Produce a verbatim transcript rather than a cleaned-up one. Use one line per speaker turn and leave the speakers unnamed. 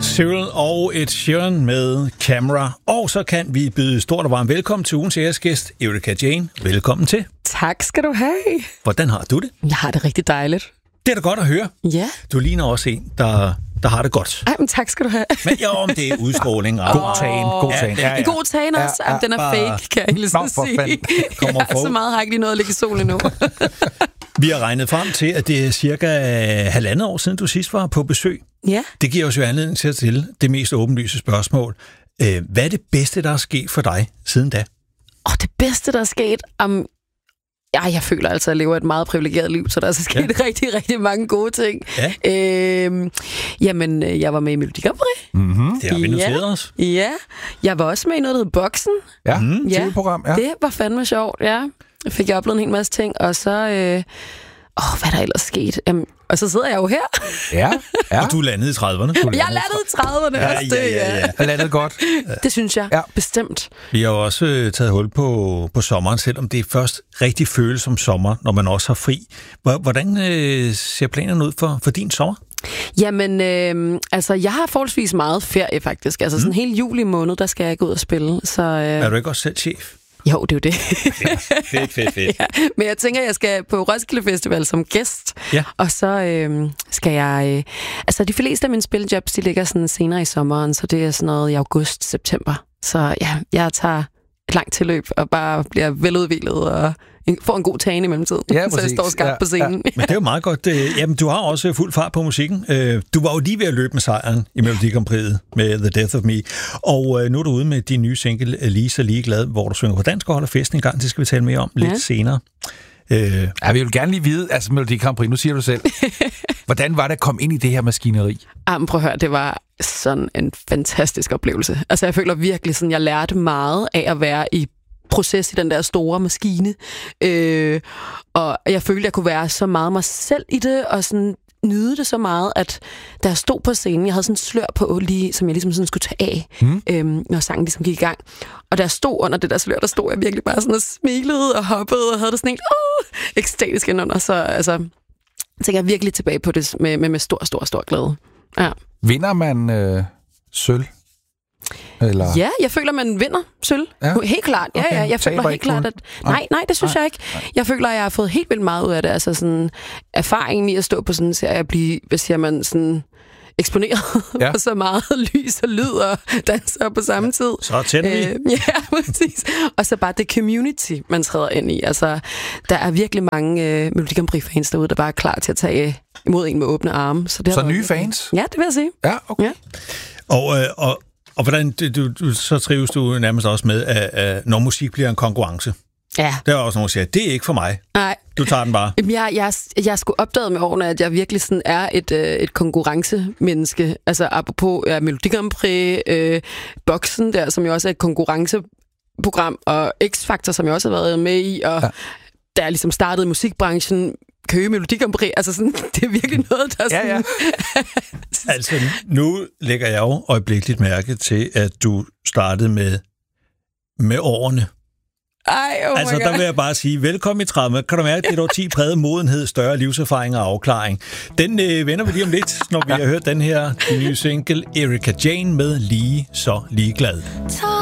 Cyril og Ed Sheeran med Camera. Og så kan vi byde stort og varmt velkommen til ugens æresgæst, Erika Jane. Velkommen til.
Tak skal du have.
Hvordan har du det?
Jeg har det rigtig dejligt.
Det er da godt at høre.
Ja.
Du ligner også en, der, der har det godt.
Ej, men tak skal du have.
Men jo, om det er udstråling. Og...
God tagen, god tagen.
Ja, ja. En god tagen også. Ja, ja. Den er
Bare...
fake, kan jeg lige så sige.
Kommer
ja, så meget har jeg ikke lige noget at ligge i solen endnu.
Vi har regnet frem til, at det er cirka halvandet år siden, du sidst var på besøg.
Ja. Det
giver os jo anledning til at stille det mest åbenlyse spørgsmål. Hvad er det bedste, der er sket for dig siden da?
Åh, det bedste, der er sket... Um, ja, jeg føler altså, at jeg lever et meget privilegeret liv, så der er så sket ja. rigtig, rigtig mange gode ting. Ja. Øhm, jamen, jeg var med i Melodi Grand Prix.
Mm-hmm. Det har vi noteret
ja.
os.
Ja, jeg var også med i noget, der hed Boxen.
Ja, mm,
ja.
T V-program. Ja.
Det var fandme sjovt, ja. Jeg fik jeg oplevet en hel masse ting, og så... Øh, åh, hvad er der ellers sket? Jamen, og så sidder jeg jo her.
Ja, ja.
Og du landede i trediverne. Du
jeg landede i trediverne
ja,
også, det,
ja, ja, ja.
Jeg landede godt.
Det synes jeg, ja. Bestemt.
Vi har jo også øh, taget hul på, på sommeren, selvom det først rigtig føles som sommer, når man også har fri. Hvordan øh, ser planerne ud for, for din sommer?
Jamen, øh, altså, jeg har forholdsvis meget ferie, faktisk. Altså, mm. sådan hele juli måned, der skal jeg gå ud og spille. Så, øh...
Er du ikke også selv chef?
Jo, det er jo det.
Fedt, fedt, fedt.
Ja, men jeg tænker, at jeg skal på Roskilde Festival som gæst,
ja. Og
så øh, skal jeg... Øh, altså, de fleste af mine spiljobs, de ligger sådan senere i sommeren, så det er sådan noget i august-september. Så ja, jeg tager et langt tilløb og bare bliver veludvilet og får en god tagning i mellemtiden,
ja,
så jeg står skarpt ja, på scenen.
Ja. Men det er jo meget godt. Jamen, du har også fuld fart på musikken. Du var jo lige ved at løbe med sejren i Melodi Grand Prix med The Death of Me. Og nu er du ude med din nye single, Lige så ligeglad, hvor du synger på dansk og holder festen en gang. Det skal vi tale mere om lidt ja. senere.
Øh. Ja, vi vil gerne lige vide, altså Melodi Grand Prix, nu siger du selv. Hvordan var det at komme ind i det her maskineri?
Jamen, prøv at høre, det var sådan en fantastisk oplevelse. Altså, jeg føler virkelig sådan, jeg lærte meget af at være i proces i den der store maskine. Øh, og jeg følte, jeg kunne være så meget mig selv i det, og sådan nyde det så meget, at da jeg stod på scenen, jeg havde sådan en slør på, lige, som jeg ligesom sådan skulle tage af, mm. øhm, når sangen ligesom gik i gang. Og da jeg stod under det der slør, der stod jeg virkelig bare sådan og smilede og hoppede, og havde det sådan helt åh, ekstatisk indenunder. Så altså, tænker jeg virkelig tilbage på det med, med, med stor, stor, stor glæde. Ja.
Vinder man øh, sølv? Eller?
Ja, jeg føler, man vinder sølv. Ja. Helt klart. Ja, okay. ja, jeg føler helt klart, at... Nej, nej, det synes nej. jeg ikke. Jeg føler, at jeg har fået helt vildt meget ud af det. Altså sådan erfaringen i at stå på sådan en serie, at blive, hvad siger man, sådan eksponeret ja. for så meget lys og lyd og danser på samme tid.
Så tænder vi.
Øh, ja, præcis. Og så bare det community, man træder ind i. Altså, der er virkelig mange øh, Melodi Grand Prix-fans derude, der bare er klar til at tage imod en med åbne arme. Så, det
så nye fans?
Ja, det vil jeg sige.
Ja, okay. Ja.
Og, øh, og Og hvordan du, du, så trives du nærmest også med, at, at når musik bliver en konkurrence?
Ja.
Der er også nogen, der siger, det er ikke for mig.
Nej.
Du tager den bare.
Jeg, jeg, jeg skulle opdage med årene, at jeg virkelig sådan er et, øh, et konkurrencemenneske. Altså apropos ja, Melodi Grand Prix, øh, Boxen der, som jo også er et konkurrenceprogram, og X-Factor, som jeg også har været med i, og ja. da jeg ligesom startede i musikbranchen, Køge Melodi Grand Prix, altså sådan, det er virkelig noget, der sådan... Ja, ja.
Altså, nu lægger jeg jo øjeblikkeligt mærke til, at du startede med, med årene.
Ej, oh
altså, der vil jeg bare sige, velkommen i trediverne. Kan du mærke, det er dog ti præget modenhed, større livserfaring og afklaring. Den øh, vender vi lige om lidt, når vi ja. har hørt den her nye single, Erika Jane med Lige så ligeglad.